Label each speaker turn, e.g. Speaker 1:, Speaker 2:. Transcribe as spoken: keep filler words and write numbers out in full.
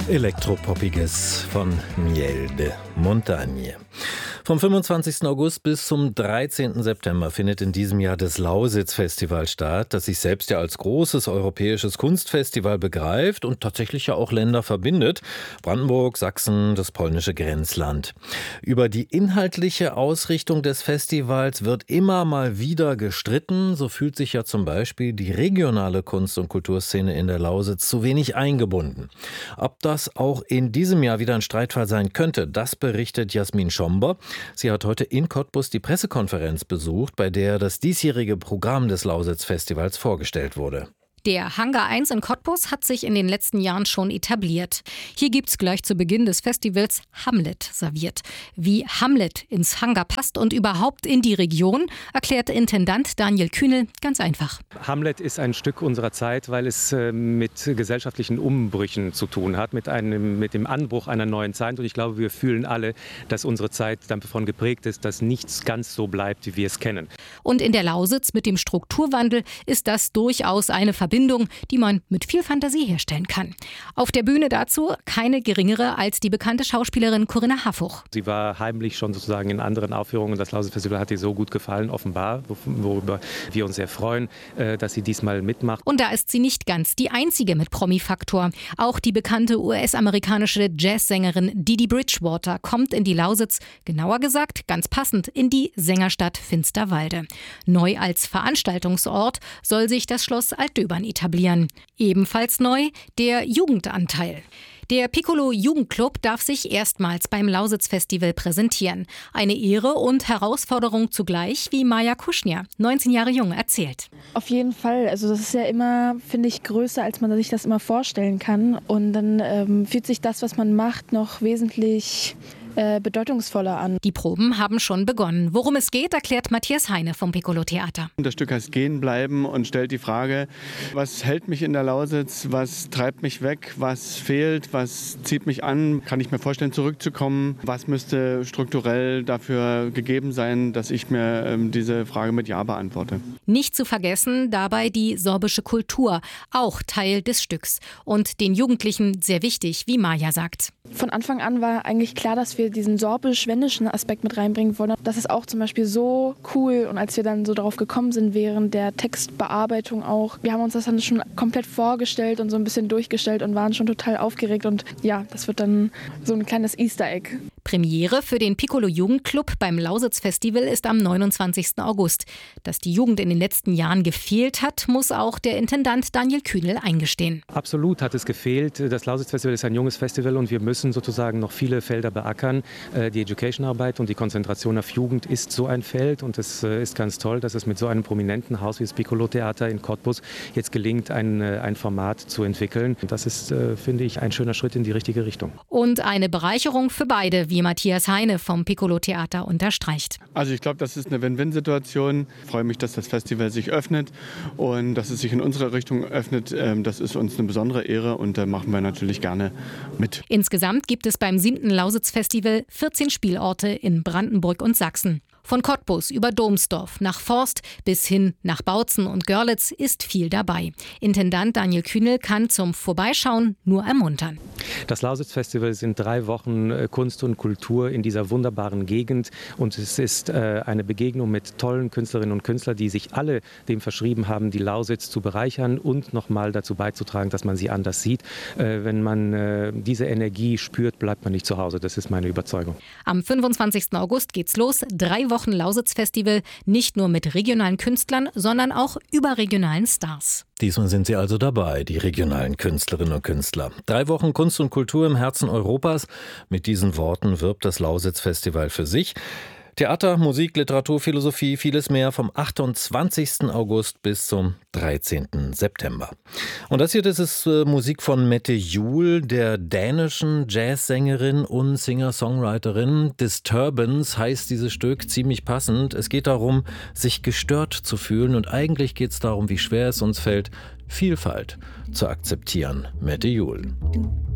Speaker 1: Elektropoppiges von Miel de Montagne. Vom fünfundzwanzigsten August bis zum dreizehnten September findet in diesem Jahr das Lausitz-Festival statt, das sich selbst ja als großes europäisches Kunstfestival begreift und tatsächlich ja auch Länder verbindet. Brandenburg, Sachsen, das polnische Grenzland. Über die inhaltliche Ausrichtung des Festivals wird immer mal wieder gestritten. So fühlt sich ja zum Beispiel die regionale Kunst- und Kulturszene in der Lausitz zu wenig eingebunden. Ob das auch in diesem Jahr wieder ein Streitfall sein könnte, das berichtet Jasmin Schomber. Sie hat heute in Cottbus die Pressekonferenz besucht, bei der das diesjährige Programm des Lausitz-Festivals vorgestellt wurde.
Speaker 2: Der Hangar eins in Cottbus hat sich in den letzten Jahren schon etabliert. Hier gibt's gleich zu Beginn des Festivals Hamlet serviert. Wie Hamlet ins Hangar passt und überhaupt in die Region, erklärt Intendant Daniel Kühnel ganz einfach.
Speaker 3: Hamlet ist ein Stück unserer Zeit, weil es äh, mit gesellschaftlichen Umbrüchen zu tun hat, mit, einem, mit dem Anbruch einer neuen Zeit. Und ich glaube, wir fühlen alle, dass unsere Zeit davon geprägt ist, dass nichts ganz so bleibt, wie wir es kennen.
Speaker 2: Und in der Lausitz mit dem Strukturwandel ist das durchaus eine Verbindung, die man mit viel Fantasie herstellen kann. Auf der Bühne dazu keine geringere als die bekannte Schauspielerin Corinna Harfuch.
Speaker 3: Sie war heimlich schon sozusagen in anderen Aufführungen. Das Lausitz-Festival hat ihr so gut gefallen, offenbar, worüber wir uns sehr freuen, dass sie diesmal mitmacht.
Speaker 2: Und da ist sie nicht ganz die einzige mit Promi-Faktor. Auch die bekannte U S-amerikanische Jazzsängerin Didi Bridgewater kommt in die Lausitz, genauer gesagt ganz passend in die Sängerstadt Finsterwalde. Neu als Veranstaltungsort soll sich das Schloss Altdöbern etablieren. Ebenfalls neu der Jugendanteil. Der Piccolo Jugendclub darf sich erstmals beim Lausitz-Festival präsentieren. Eine Ehre und Herausforderung zugleich, wie Maja Kuschnir, neunzehn Jahre jung, erzählt.
Speaker 4: Auf jeden Fall. Also das ist ja immer, finde ich, größer, als man sich das immer vorstellen kann. Und dann ähm, fühlt sich das, was man macht, noch wesentlich äh, bedeutungsvoller an.
Speaker 2: Die Proben haben schon begonnen. Worum es geht, erklärt Matthias Heine vom Piccolo Theater.
Speaker 5: Das Stück heißt Gehen bleiben und stellt die Frage, was hält mich in der Lausitz, was treibt mich weg, was fehlt, was zieht mich an, kann ich mir vorstellen zurückzukommen, was müsste strukturell dafür gegeben sein, dass ich mir ähm, diese Frage mit Ja beantworte.
Speaker 2: Nicht zu vergessen dabei die sorbische Kultur, auch Teil des Stücks und den Jugendlichen sehr wichtig, wie Maja sagt.
Speaker 4: Von Anfang an war eigentlich klar, dass wir diesen sorbisch-wendischen Aspekt mit reinbringen wollen. Das ist auch zum Beispiel so cool und als wir dann so darauf gekommen sind, während der Textbearbeitung auch, wir haben uns das dann schon komplett vorgestellt und so ein bisschen durchgestellt und waren schon total aufgeregt und ja, das wird dann so ein kleines Easter Egg.
Speaker 2: Premiere für den Piccolo Jugendclub beim Lausitz-Festival ist am neunundzwanzigsten August. Dass die Jugend in den letzten Jahren gefehlt hat, muss auch der Intendant Daniel Kühnel eingestehen.
Speaker 3: Absolut hat es gefehlt. Das Lausitz-Festival ist ein junges Festival und wir müssen sozusagen noch viele Felder beackern. Die Education-Arbeit und die Konzentration auf Jugend ist so ein Feld und es ist ganz toll, dass es mit so einem prominenten Haus wie das Piccolo Theater in Cottbus jetzt gelingt, ein, ein Format zu entwickeln. Das ist, finde ich, ein schöner Schritt in die richtige Richtung.
Speaker 2: Und eine Bereicherung für beide, wie Matthias Heine vom Piccolo Theater unterstreicht.
Speaker 5: Also ich glaube, das ist eine Win-Win-Situation. Ich freue mich, dass das Festival sich öffnet und dass es sich in unsere Richtung öffnet. Das ist uns eine besondere Ehre und da machen wir natürlich gerne mit.
Speaker 2: Insgesamt gibt es beim siebten Lausitz-Festival vierzehn Spielorte in Brandenburg und Sachsen. Von Cottbus über Domsdorf nach Forst bis hin nach Bautzen und Görlitz ist viel dabei. Intendant Daniel Kühnel kann zum Vorbeischauen nur ermuntern.
Speaker 3: Das Lausitz-Festival sind drei Wochen Kunst und Kultur in dieser wunderbaren Gegend und es ist äh, eine Begegnung mit tollen Künstlerinnen und Künstlern, die sich alle dem verschrieben haben, die Lausitz zu bereichern und nochmal dazu beizutragen, dass man sie anders sieht. Äh, wenn man äh, diese Energie spürt, bleibt man nicht zu Hause. Das ist meine Überzeugung.
Speaker 2: Am fünfundzwanzigsten August geht's los. Drei Wochen Lausitz-Festival, nicht nur mit regionalen Künstlern, sondern auch überregionalen Stars.
Speaker 1: Diesmal sind sie also dabei, die regionalen Künstlerinnen und Künstler. Drei Wochen Kunst und Kultur im Herzen Europas. Mit diesen Worten wirbt das Lausitz-Festival für sich. Theater, Musik, Literatur, Philosophie, vieles mehr vom achtundzwanzigsten August bis zum dreizehnten September. Und das hier, das ist äh, Musik von Mette Juul, der dänischen Jazzsängerin und Singer-Songwriterin. Disturbance heißt dieses Stück, ziemlich passend. Es geht darum, sich gestört zu fühlen und eigentlich geht es darum, wie schwer es uns fällt, Vielfalt zu akzeptieren. Mette Juul.